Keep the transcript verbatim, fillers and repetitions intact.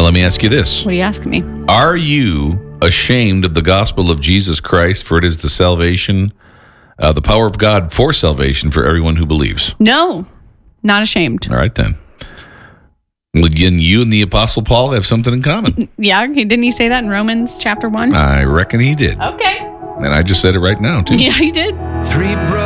let me ask you this. What are you asking me? Are you ashamed of the gospel of Jesus Christ? For it is the salvation, uh, the power of God for salvation for everyone who believes. No, not ashamed. All right, then. Well, again, you and the Apostle Paul have something in common. Yeah, didn't he say that in Romans chapter one? I reckon he did. Okay. And I just said it right now, too. Yeah, he did. Three brothers.